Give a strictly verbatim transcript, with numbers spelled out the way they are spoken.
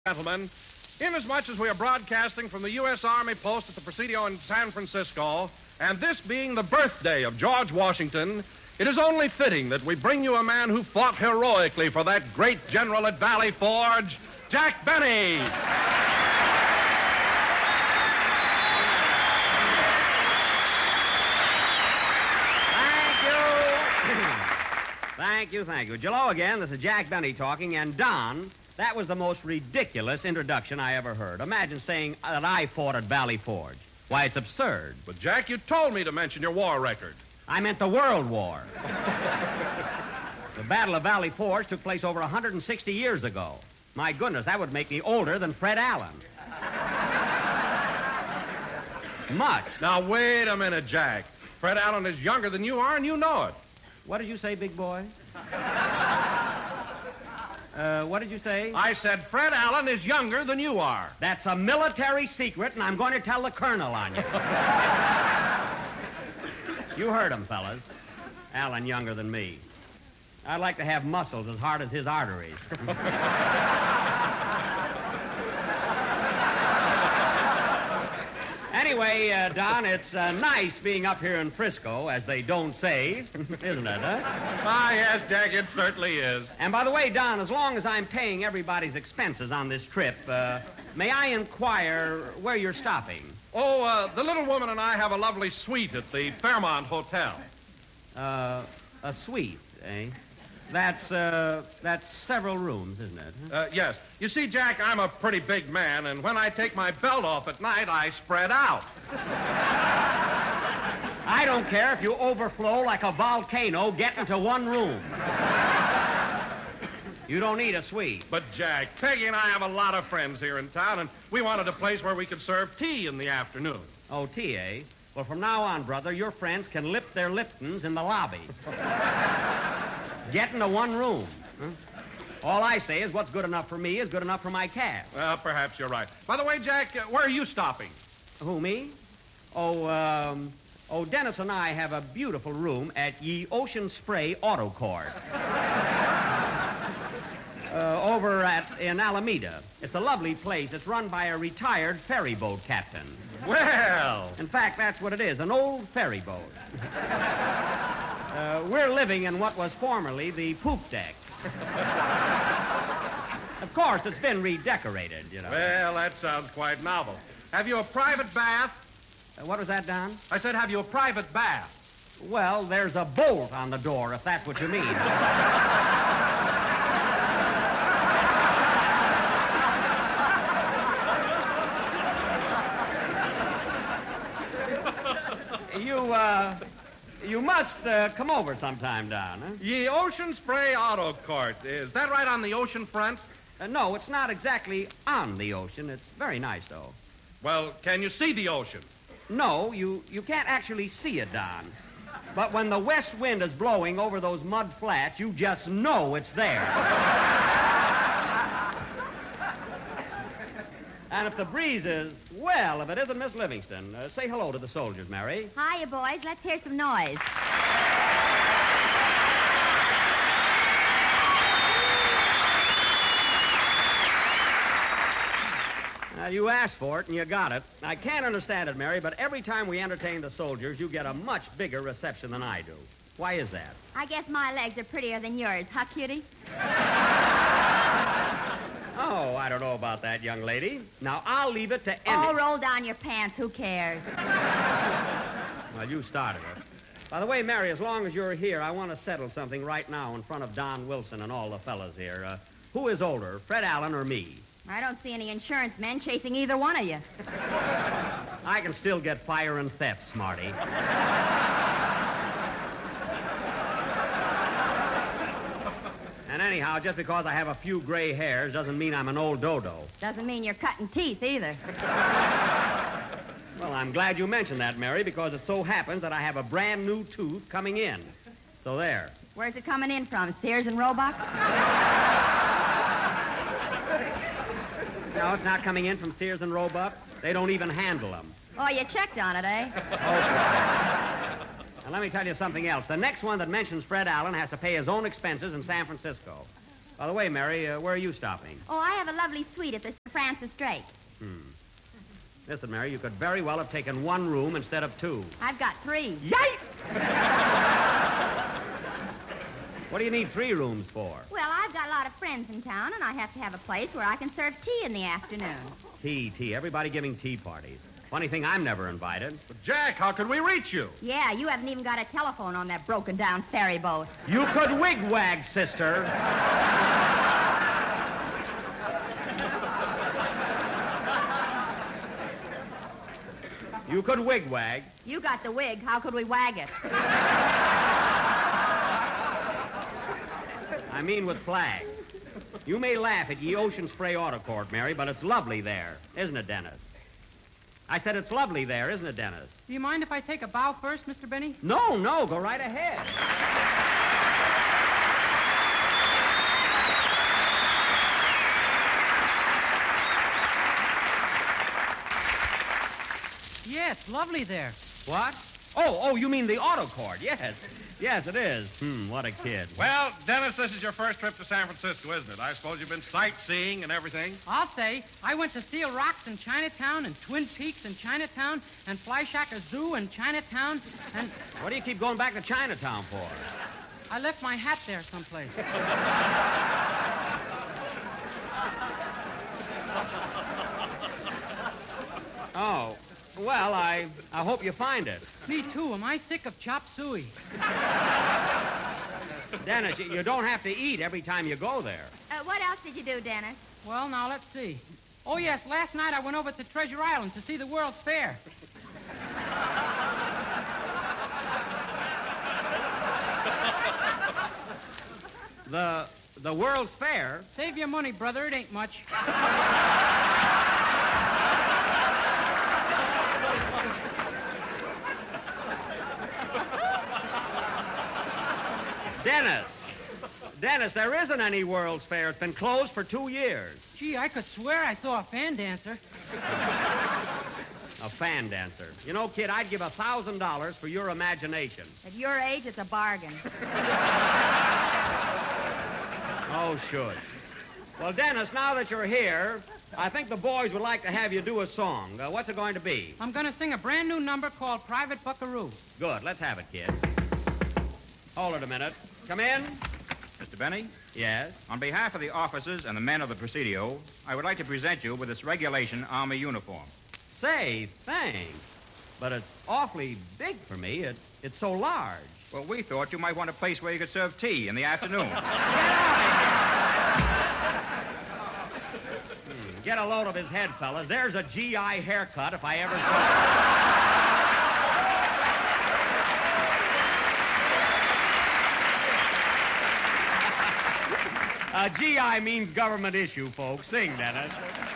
Gentlemen, inasmuch as we are broadcasting from the U S. Army post at the Presidio in San Francisco, and this being the birthday of George Washington, it is only fitting that we bring you a man who fought heroically for that great general at Valley Forge, Jack Benny. Thank you, thank you. Jello again, this is Jack Benny talking, and Don, that was the most ridiculous introduction I ever heard. Imagine saying that I fought at Valley Forge. Why, it's absurd. But, Jack, you told me to mention your war record. I meant the World War. The Battle of Valley Forge took place over one hundred sixty years ago. My goodness, that would make me older than Fred Allen. Much. Now, wait a minute, Jack. Fred Allen is younger than you are, and you know it. What did you say, big boy? Uh, what did you say? I said Fred Allen is younger than you are. That's a military secret, and I'm going to tell the colonel on you. You heard him, fellas. Allen younger than me. I'd like to have muscles as hard as his arteries. Anyway, uh, Don, it's uh, nice being up here in Frisco, as they don't say, isn't it, huh? Ah, yes, Jack, it certainly is. And by the way, Don, as long as I'm paying everybody's expenses on this trip, uh, may I inquire where you're stopping? Oh, uh, the little woman and I have a lovely suite at the Fairmont Hotel. Uh, a suite, eh? That's, uh, that's several rooms, isn't it? Huh? Uh, yes. You see, Jack, I'm a pretty big man, and when I take my belt off at night, I spread out. I don't care if you overflow like a volcano, get into one room. You don't need a suite. But, Jack, Peggy and I have a lot of friends here in town, and we wanted a place where we could serve tea in the afternoon. Oh, tea, eh? Well, from now on, brother, your friends can lip their Liptons in the lobby. Get into one room. Huh? All I say is what's good enough for me is good enough for my cast. Well, perhaps you're right. By the way, Jack, uh, where are you stopping? Who, me? Oh, um, oh, Dennis and I have a beautiful room at Ye Ocean Spray Auto Court. uh, over at, in Alameda. It's a lovely place. It's run by a retired ferry boat captain. Well. In fact, that's what it is, an old ferry boat. Uh, we're living in what was formerly the poop deck. Of course, it's been redecorated, you know. Well, that sounds quite novel. Have you a private bath? Uh, what was that, Don? I said, have you a private bath? Well, there's a bolt on the door, if that's what you mean. you, uh... You must uh, come over sometime, Don. Huh? Ye Ocean Spray Auto Court. Is that right on the ocean front? Uh, no, it's not exactly on the ocean. It's very nice, though. Well, can you see the ocean? No, you, you can't actually see it, Don. But when the west wind is blowing over those mud flats, you just know it's there. And if the breeze is, well, if it isn't Miss Livingston, uh, say hello to the soldiers, Mary. Hiya, boys. Let's hear some noise. Uh, you asked for it, and you got it. I can't understand it, Mary, but every time we entertain the soldiers, you get a much bigger reception than I do. Why is that? I guess my legs are prettier than yours, huh, cutie? Oh, I don't know about that, young lady. Now, I'll leave it to any... Oh, roll down your pants. Who cares? Well, you started it. By the way, Mary, as long as you're here, I want to settle something right now in front of Don Wilson and all the fellas here. Uh, who is older, Fred Allen or me? I don't see any insurance men chasing either one of you. I can still get fire and theft, Smarty. And anyhow, just because I have a few gray hairs doesn't mean I'm an old dodo. Doesn't mean you're cutting teeth either. Well, I'm glad you mentioned that, Mary, because it so happens that I have a brand new tooth coming in. So there. Where's it coming in from? Sears and Roebuck? No, it's not coming in from Sears and Roebuck. They don't even handle them. Oh, you checked on it, eh? Okay. And let me tell you something else. The next one that mentions Fred Allen has to pay his own expenses in San Francisco. By the way, Mary, uh, where are you stopping? Oh, I have a lovely suite at the Francis Drake. Hmm. Listen, Mary, you could very well have taken one room instead of two. I've got three. Yike! What do you need three rooms for? Well, I've got a lot of friends in town, and I have to have a place where I can serve tea in the afternoon. Tea, tea. Everybody giving tea parties. Funny thing, I'm never invited. But Jack, how could we reach you? Yeah, you haven't even got a telephone on that broken-down ferry boat. You could wigwag, sister. You could wigwag. You got the wig. How could we wag it? I mean with flags. You may laugh at Ye Ocean Spray Auto Court, Mary, but it's lovely there, isn't it, Dennis? I said it's lovely there, isn't it, Dennis? Do you mind if I take a bow first, Mister Benny? No, no, go right ahead. Yeah, it's lovely there. What? Oh, oh, you mean the auto court? Yes. Yes, it is. Hmm, what a kid. Well, Dennis, this is your first trip to San Francisco, isn't it? I suppose you've been sightseeing and everything. I'll say. I went to Seal Rocks in Chinatown and Twin Peaks in Chinatown and Fleischacker Zoo in Chinatown and What do you keep going back to Chinatown for? I left my hat there someplace. Oh, well, I I hope you find it. Me too. Am I sick of chop suey? Dennis, you, you don't have to eat every time you go there. Uh, what else did you do, Dennis? Well, now, let's see. Oh, yes, last night I went over to Treasure Island to see the World's Fair. The the World's Fair? Save your money, brother. It ain't much. Dennis! Dennis, there isn't any World's Fair. It's been closed for two years. Gee, I could swear I saw a fan dancer. A fan dancer. You know, kid, I'd give a thousand dollars for your imagination. At your age, it's a bargain. Oh, shush. Well, Dennis, now that you're here, I think the boys would like to have you do a song. Uh, what's it going to be? I'm going to sing a brand new number called Private Buckaroo. Good. Let's have it, kid. Hold it a minute. Come in. Mister Benny, Yes? on behalf of the officers and the men of the Presidio, I would like to present you with this regulation Army uniform. Say, thanks. But it's awfully big for me. It, it's so large. Well, we thought you might want a place where you could serve tea in the afternoon. Get out of here. Hmm, Get a load of his head, fellas. There's a G I haircut if I ever saw it. Uh, G I means government issue, folks. Sing, Dennis.